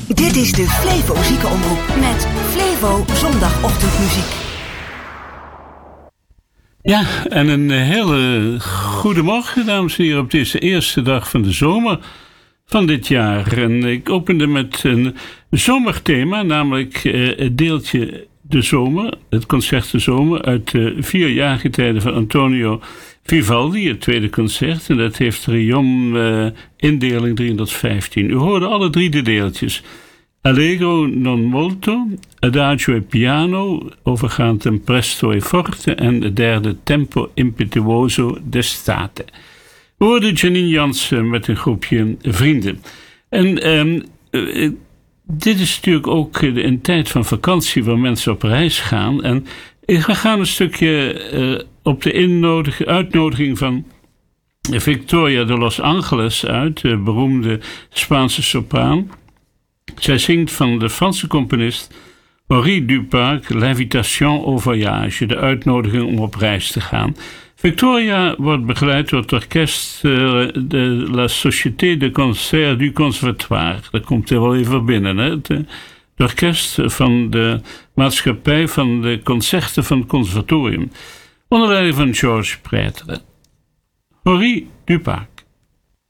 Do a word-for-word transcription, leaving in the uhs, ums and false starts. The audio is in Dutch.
Dit is de Flevo Ziekenomroep met Flevo Zondagochtendmuziek. Ja, en een hele goede morgen, dames en heren, op deze eerste dag van de zomer van dit jaar. En ik opende met een zomerthema, namelijk uh, het deeltje De Zomer, het concert De Zomer uit de vier jaargetijden van Antonio Vivaldi, het tweede concert. En dat heeft Riom uh, indeling driehonderdvijftien. U hoorde alle drie de deeltjes. Allegro non molto, Adagio e piano, overgaand in presto e forte en het derde Tempo impetuoso d'estate. We hoorden Janine Jansen met een groepje vrienden. En um, uh, dit is natuurlijk ook een tijd van vakantie waar mensen op reis gaan. En we gaan een stukje uh, op de innodig, uitnodiging van Victoria de Los Angeles uit, de beroemde Spaanse sopraan. Zij zingt van de Franse componist Henri Duparc, L'Invitation au Voyage, de uitnodiging om op reis te gaan. Victoria wordt begeleid door het orkest uh, de la Société de Concert du Conservatoire. Dat komt er wel even binnen, hè? Het, het orkest van de maatschappij van de concerten van het conservatorium. Onder leiding van Georges Prêtre. Henri Duparc.